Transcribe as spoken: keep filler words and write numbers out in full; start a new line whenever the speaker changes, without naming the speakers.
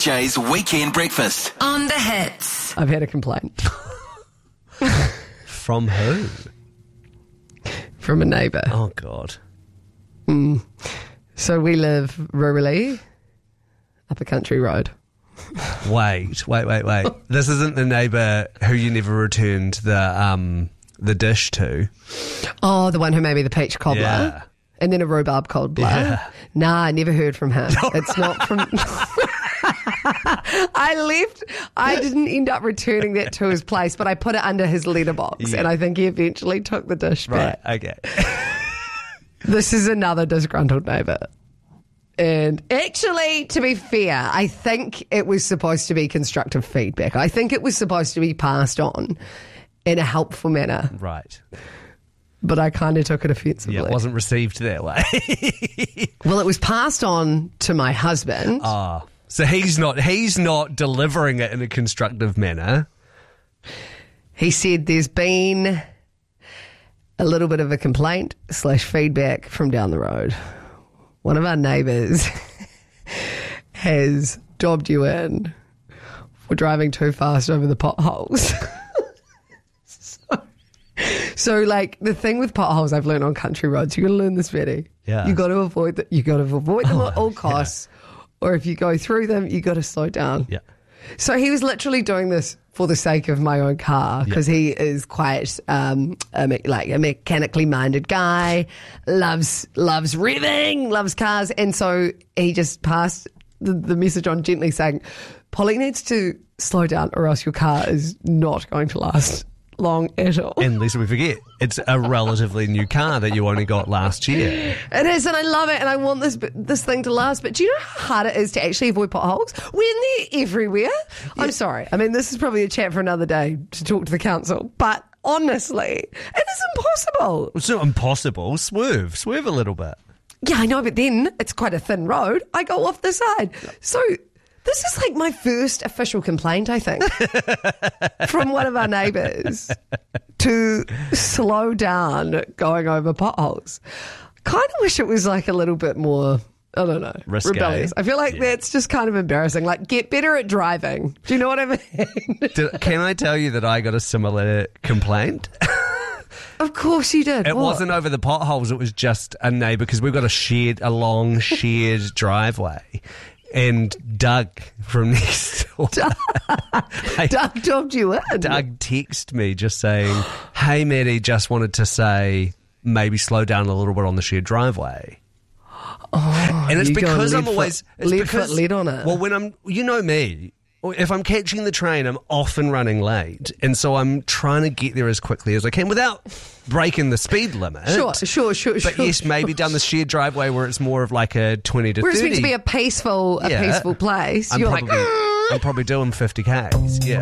J's Weekend Breakfast.
On the Hits.
I've had a complaint
From who?
from a neighbour.
Oh, God.
So we live rurally up a country road.
Wait, wait, wait, wait. This isn't the neighbour who you never returned the um the dish to.
Oh, the one who made me the peach cobbler.
Yeah.
And then a rhubarb cobbler.
Yeah.
Nah, I never heard from him. It's not from... I left. I didn't end up returning that to his place, but I put it under his letterbox,
Yeah.
and I think he eventually took the dish back.
Right, okay.
This is another disgruntled neighbour. And actually, to be fair, I think it was supposed to be constructive feedback. I think it was supposed to be passed on in a helpful manner,
Right.
but I kind of took it offensively.
Yeah, it wasn't received that way.
Well, it was passed on to my husband.
Ah. So he's not he's not delivering it in a constructive manner.
He said there's been a little bit of a complaint slash feedback from down the road. One of our neighbours has dobbed you in for driving too fast over the potholes. so, so, like, the thing with potholes I've learned on country roads, you got to learn this, Betty.
Yeah.
You got to avoid that. You got to avoid them
Oh,
at all costs, or if you go through them, you got to slow down.
Yeah.
So he was literally doing this for the sake of my own car because he is quite um, a, me- like a mechanically minded guy, loves loves revving, loves cars, and so he just passed the, the message on gently saying, "Polly needs to slow down, or else your car is not going to last long at all."
And lest we forget, it's a relatively new car that you only got last year.
It is, and I love it, and I want this this thing to last. But do you know how hard it is to actually avoid potholes when they're everywhere? I'm sorry. I mean, this is probably a chat for another day to talk to the council. But honestly, it is impossible.
It's not impossible. Swerve. Swerve a little bit.
Yeah, I know, but then it's quite a thin road. I go off the side. So this is like my first official complaint, I think, from one of our neighbours to slow down going over potholes. Kind of wish it was like a little bit more, I don't know,
Risque.
rebellious. I feel like
Yeah.
that's just kind of embarrassing. Like, get better at driving. Do you know what I mean?
Did, can I tell you that I got a similar complaint?
Of course you did.
It
What?
wasn't over the potholes. It was just a neighbour because we've got a shared, a long shared driveway. And Doug from next door,
Doug dobbed you in.
Doug texted me just saying, "Hey, Maddie, just wanted to say maybe slow down a little bit on the shared driveway."
Oh,
And it's
you go
because
lead
I'm
foot-
always it's
lead
because,
foot lead on it.
Well, when I'm, you know me, if I'm catching the train, I'm often running late, and so I'm trying to get there as quickly as I can without breaking the speed limit.
Sure, sure, sure,
But
sure.
yes, maybe down the shared driveway where it's more of like a twenty to
Where it's
thirty.
meant to be a peaceful, a
Yeah.
peaceful place.
I'm
You're
probably,
like,
I'm probably doing fifty kays. Yeah.